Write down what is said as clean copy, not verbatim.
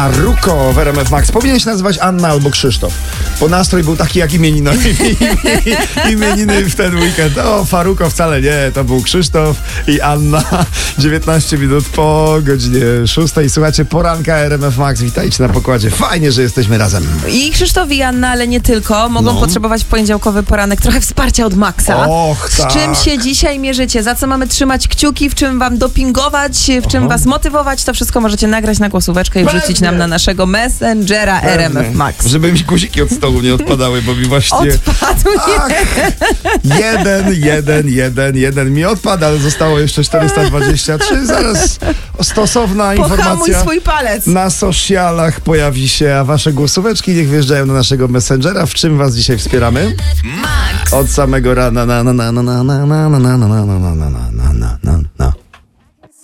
Ruko w RMF Max. Powinien się nazywać Anna albo Krzysztof, bo nastrój był taki jak imieniny w ten weekend. O, Faruko wcale nie, to był Krzysztof i Anna. 19 minut po godzinie 6. Słuchajcie, poranka RMF Max. Witajcie na pokładzie. Fajnie, że jesteśmy razem. I Krzysztof i Anna, ale nie tylko, mogą potrzebować w poniedziałkowy poranek trochę wsparcia od Maxa. Och, tak. Z czym się dzisiaj mierzycie? Za co mamy trzymać kciuki? W czym wam dopingować? W czym was motywować? To wszystko możecie nagrać na głosóweczkę i wrzucić nam na naszego Messengera RMF Max. Żeby mi guziki od stołu nie odpadały, bo mi właśnie... Odpadł, jeden mi odpada, ale zostało jeszcze 423. Zaraz stosowna informacja Pohamuj swój palec. na socialach pojawi się, a wasze głosóweczki niech wjeżdżają na naszego Messengera. W czym was dzisiaj wspieramy? Od samego rana.